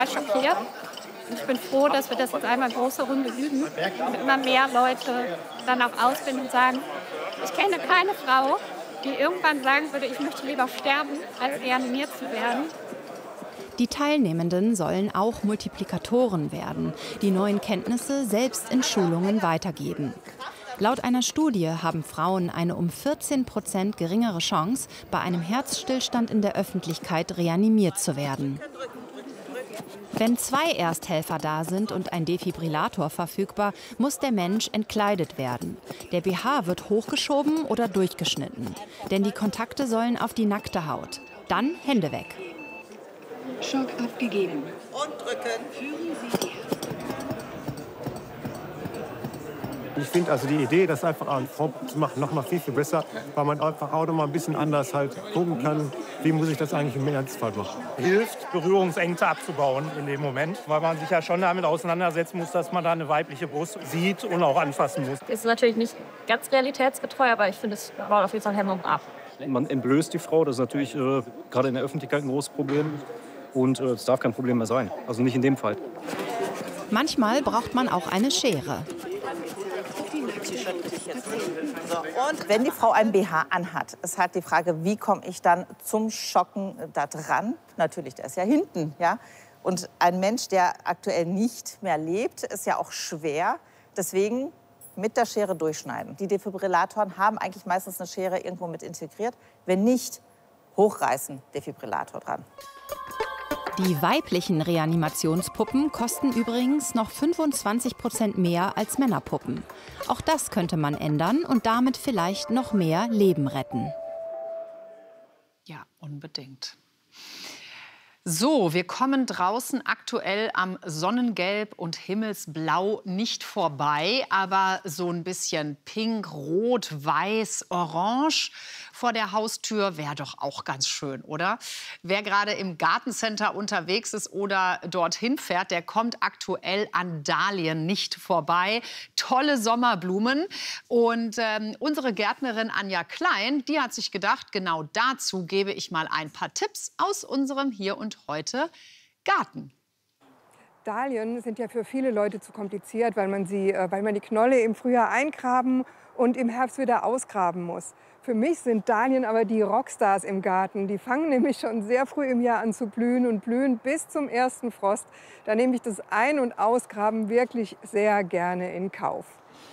Schockiert. Und ich bin froh, dass wir das jetzt einmal große Runde üben und immer mehr Leute dann auch ausfinden und sagen, ich kenne keine Frau, die irgendwann sagen würde, ich möchte lieber sterben, als reanimiert zu werden. Die Teilnehmenden sollen auch Multiplikatoren werden, die neuen Kenntnisse selbst in Schulungen weitergeben. Laut einer Studie haben Frauen eine um 14% geringere Chance, bei einem Herzstillstand in der Öffentlichkeit reanimiert zu werden. Wenn 2 Ersthelfer da sind und ein Defibrillator verfügbar, muss der Mensch entkleidet werden. Der BH wird hochgeschoben oder durchgeschnitten, denn die Kontakte sollen auf die nackte Haut. Dann Hände weg. Schock abgegeben. Und drücken. Führen Sie die Ich finde also die Idee, das einfach an Frau zu machen, noch mal viel, viel besser, weil man einfach auch noch mal ein bisschen anders halt gucken kann, wie muss ich das eigentlich im Ernstfall machen. Hilft, Berührungsängste abzubauen in dem Moment, weil man sich ja schon damit auseinandersetzen muss, dass man da eine weibliche Brust sieht und auch anfassen muss. Ist natürlich nicht ganz realitätsgetreu, aber ich finde, es baut auf jeden Fall Hemmung ab. Man entblößt die Frau, das ist natürlich gerade in der Öffentlichkeit ein großes Problem. Und es darf kein Problem mehr sein, also nicht in dem Fall. Manchmal braucht man auch eine Schere. So, und wenn die Frau einen BH anhat, ist halt die Frage, wie komme ich dann zum Schocken da dran? Natürlich, der ist ja hinten, ja. Und ein Mensch, der aktuell nicht mehr lebt, ist ja auch schwer. Deswegen mit der Schere durchschneiden. Die Defibrillatoren haben eigentlich meistens eine Schere irgendwo mit integriert. Wenn nicht, hochreißen, Defibrillator dran. Die weiblichen Reanimationspuppen kosten übrigens noch 25% mehr als Männerpuppen. Auch das könnte man ändern und damit vielleicht noch mehr Leben retten. Ja, unbedingt. So, wir kommen draußen aktuell am Sonnengelb und Himmelsblau nicht vorbei, aber so ein bisschen pink, rot, weiß, orange vor der Haustür wäre doch auch ganz schön, oder? Wer gerade im Gartencenter unterwegs ist oder dorthin fährt, der kommt aktuell an Dahlien nicht vorbei. Tolle Sommerblumen. Und unsere Gärtnerin Anja Klein, die hat sich gedacht, genau dazu gebe ich mal ein paar Tipps aus unserem Hier und Heute Garten. Dahlien sind ja für viele Leute zu kompliziert, weil man die Knolle im Frühjahr eingraben und im Herbst wieder ausgraben muss. Für mich sind Dahlien aber die Rockstars im Garten. Die fangen nämlich schon sehr früh im Jahr an zu blühen und blühen bis zum ersten Frost. Da nehme ich das Ein- und Ausgraben wirklich sehr gerne in Kauf.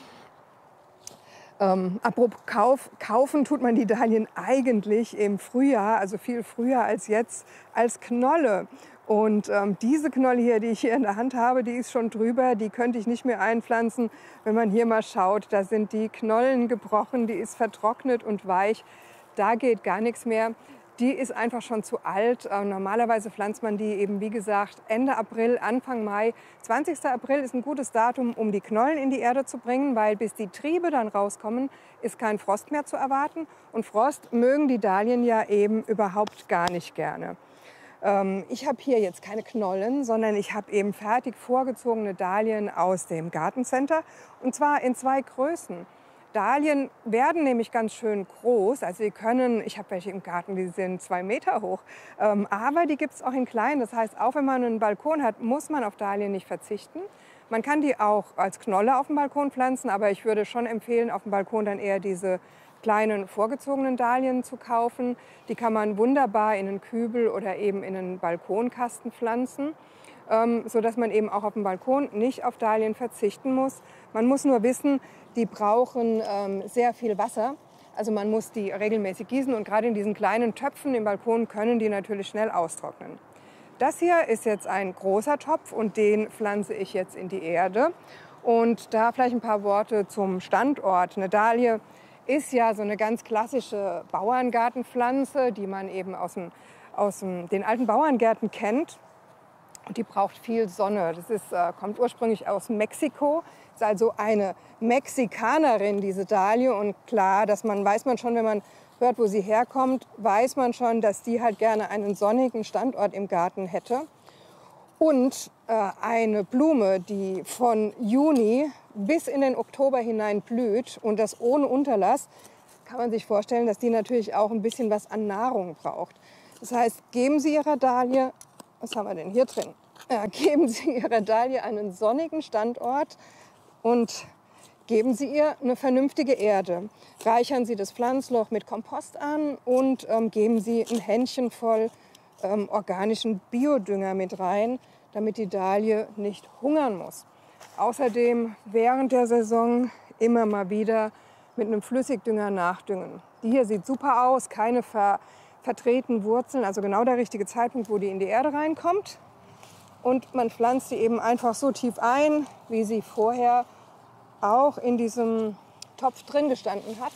Apropos kaufen tut man die Dahlien eigentlich im Frühjahr, also viel früher als jetzt, als Knolle. Und diese Knolle hier, die ich hier in der Hand habe, die ist schon drüber, die könnte ich nicht mehr einpflanzen. Wenn man hier mal schaut, da sind die Knollen gebrochen, die ist vertrocknet und weich. Da geht gar nichts mehr. Die ist einfach schon zu alt. Normalerweise pflanzt man die eben, wie gesagt, Ende April, Anfang Mai. 20. April ist ein gutes Datum, um die Knollen in die Erde zu bringen, weil bis die Triebe dann rauskommen, ist kein Frost mehr zu erwarten. Und Frost mögen die Dahlien ja eben überhaupt gar nicht gerne. Ich habe hier jetzt keine Knollen, sondern ich habe eben fertig vorgezogene Dahlien aus dem Gartencenter. Und zwar in 2 Größen. Dahlien werden nämlich ganz schön groß. Also ich habe welche im Garten, die sind 2 Meter hoch. Aber die gibt es auch in klein. Das heißt, auch wenn man einen Balkon hat, muss man auf Dahlien nicht verzichten. Man kann die auch als Knolle auf dem Balkon pflanzen, aber ich würde schon empfehlen, auf dem Balkon dann eher diese kleinen vorgezogenen Dahlien zu kaufen. Die kann man wunderbar in einen Kübel oder eben in einen Balkonkasten pflanzen, sodass man eben auch auf dem Balkon nicht auf Dahlien verzichten muss. Man muss nur wissen, die brauchen sehr viel Wasser. Also man muss die regelmäßig gießen und gerade in diesen kleinen Töpfen im Balkon können die natürlich schnell austrocknen. Das hier ist jetzt ein großer Topf und den pflanze ich jetzt in die Erde. Und da vielleicht ein paar Worte zum Standort. Eine Dahlie ist ja so eine ganz klassische Bauerngartenpflanze, die man eben aus den alten Bauerngärten kennt. Und die braucht viel Sonne. Das kommt ursprünglich aus Mexiko. Ist also eine Mexikanerin, diese Dahlie. Und klar, weiß man schon, wenn man hört, wo sie herkommt, weiß man schon, dass die halt gerne einen sonnigen Standort im Garten hätte. Und eine Blume, die von Juni bis in den Oktober hinein blüht und das ohne Unterlass, kann man sich vorstellen, dass die natürlich auch ein bisschen was an Nahrung braucht. Das heißt, geben Sie Ihrer Dahlie, was haben wir denn hier drin? geben Sie Ihrer Dahlie einen sonnigen Standort und geben Sie ihr eine vernünftige Erde. Reichern Sie das Pflanzloch mit Kompost an und geben Sie ein Händchen voll organischen Biodünger mit rein, damit die Dahlie nicht hungern muss. Außerdem während der Saison immer mal wieder mit einem Flüssigdünger nachdüngen. Die hier sieht super aus, keine vertretenen Wurzeln, also genau der richtige Zeitpunkt, wo die in die Erde reinkommt. Und man pflanzt sie eben einfach so tief ein, wie sie vorher auch in diesem Topf drin gestanden hat.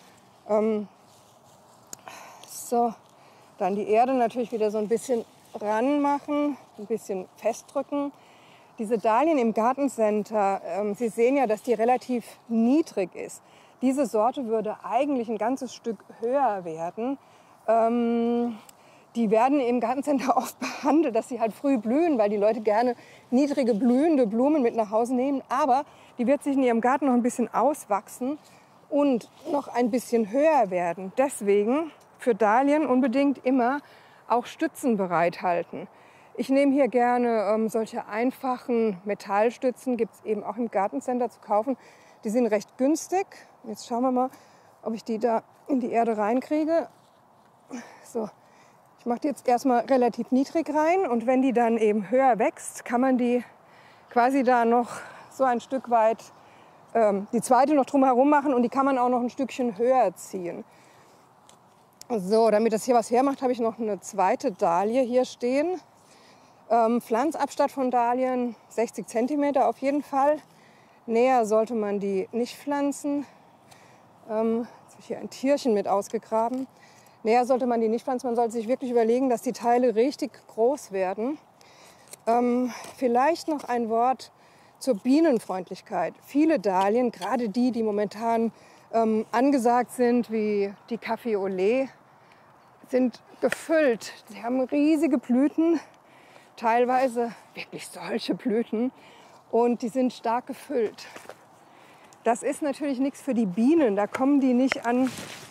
So, dann die Erde natürlich wieder so ein bisschen ranmachen, ein bisschen festdrücken. Diese Dahlien im Gartencenter, Sie sehen ja, dass die relativ niedrig ist. Diese Sorte würde eigentlich ein ganzes Stück höher werden. Die werden im Gartencenter oft behandelt, dass sie halt früh blühen, weil die Leute gerne niedrige blühende Blumen mit nach Hause nehmen. Aber die wird sich in ihrem Garten noch ein bisschen auswachsen und noch ein bisschen höher werden. Deswegen für Dahlien unbedingt immer auch Stützen bereithalten. Ich nehme hier gerne solche einfachen Metallstützen, gibt es eben auch im Gartencenter zu kaufen. Die sind recht günstig. Jetzt schauen wir mal, ob ich die da in die Erde reinkriege. So. Ich mache die jetzt erstmal relativ niedrig rein und wenn die dann eben höher wächst, kann man die quasi da noch so ein Stück weit, die zweite noch drumherum machen und die kann man auch noch ein Stückchen höher ziehen. So, damit das hier was hermacht, habe ich noch eine zweite Dahlie hier stehen. Pflanzabstand von Dahlien 60 cm auf jeden Fall. Näher sollte man die nicht pflanzen. Jetzt habe ich hier ein Tierchen mit ausgegraben. Näher sollte man die nicht pflanzen. Man sollte sich wirklich überlegen, dass die Teile richtig groß werden. Vielleicht noch ein Wort zur Bienenfreundlichkeit. Viele Dahlien, gerade die, die momentan angesagt sind, wie die Café au lait, sind gefüllt. Sie haben riesige Blüten, teilweise wirklich solche Blüten. Und die sind stark gefüllt. Das ist natürlich nichts für die Bienen. Da kommen die nicht an,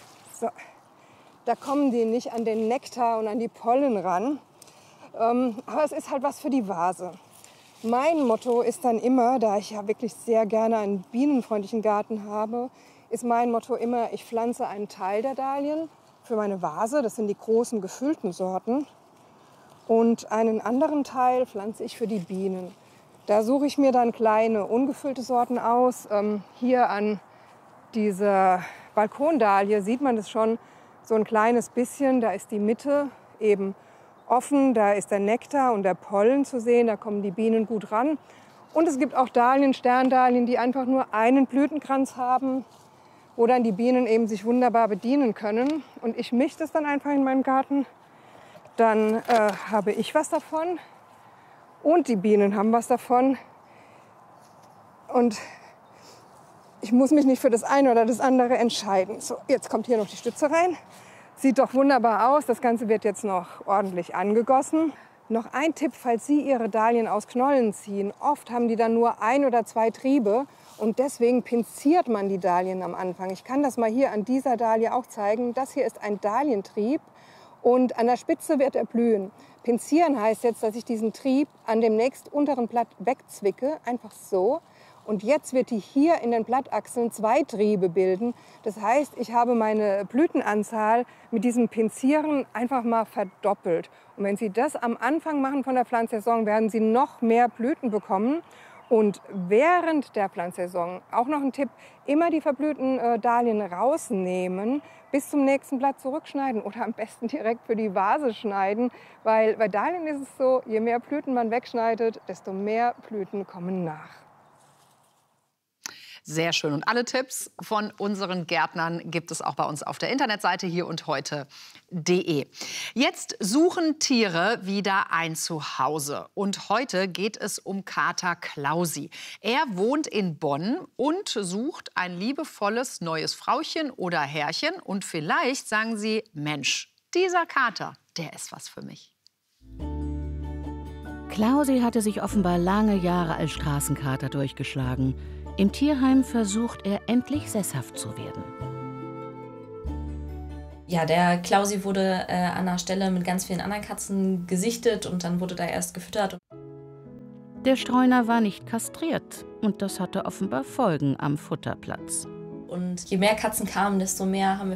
den Nektar und an die Pollen ran. Aber es ist halt was für die Vase. Mein Motto ist dann immer, da ich ja wirklich sehr gerne einen bienenfreundlichen Garten habe, ist mein Motto immer, ich pflanze einen Teil der Dahlien für meine Vase. Das sind die großen gefüllten Sorten. Und einen anderen Teil pflanze ich für die Bienen. Da suche ich mir dann kleine ungefüllte Sorten aus. Hier an dieser Balkondahlie sieht man das schon so ein kleines bisschen. Da ist die Mitte eben offen, da ist der Nektar und der Pollen zu sehen. Da kommen die Bienen gut ran. Und es gibt auch Dahlien, Sterndahlien, die einfach nur einen Blütenkranz haben, wo dann die Bienen eben sich wunderbar bedienen können. Und ich mische das dann einfach in meinem Garten. Dann habe ich was davon. Und die Bienen haben was davon. Und ich muss mich nicht für das eine oder das andere entscheiden. So, jetzt kommt hier noch die Stütze rein. Sieht doch wunderbar aus. Das Ganze wird jetzt noch ordentlich angegossen. Noch ein Tipp, falls Sie Ihre Dahlien aus Knollen ziehen. Oft haben die dann nur 1 oder 2 Triebe. Und deswegen pinziert man die Dahlien am Anfang. Ich kann das mal hier an dieser Dahlie auch zeigen. Das hier ist ein Dahlientrieb. Und an der Spitze wird er blühen. Pinzieren heißt jetzt, dass ich diesen Trieb an dem nächst unteren Blatt wegzwicke, einfach so. Und jetzt wird die hier in den Blattachseln 2 Triebe bilden. Das heißt, ich habe meine Blütenanzahl mit diesem Pinzieren einfach mal verdoppelt. Und wenn Sie das am Anfang machen von der Pflanzsaison, werden Sie noch mehr Blüten bekommen. Und während der Pflanzsaison, auch noch ein Tipp, immer die verblühten Dahlien rausnehmen, bis zum nächsten Blatt zurückschneiden oder am besten direkt für die Vase schneiden. Weil bei Dahlien ist es so, je mehr Blüten man wegschneidet, desto mehr Blüten kommen nach. Sehr schön. Und alle Tipps von unseren Gärtnern gibt es auch bei uns auf der Internetseite hierundheute.de. Jetzt suchen Tiere wieder ein Zuhause. Und heute geht es um Kater Klausi. Er wohnt in Bonn und sucht ein liebevolles neues Frauchen oder Herrchen. Und vielleicht sagen Sie, Mensch, dieser Kater, der ist was für mich. Klausi hatte sich offenbar lange Jahre als Straßenkater durchgeschlagen. Im Tierheim versucht er, endlich sesshaft zu werden. Ja, der Klausi wurde an einer Stelle mit ganz vielen anderen Katzen gesichtet und dann wurde da erst gefüttert. Der Streuner war nicht kastriert und das hatte offenbar Folgen am Futterplatz. Und je mehr Katzen kamen, desto mehr haben wir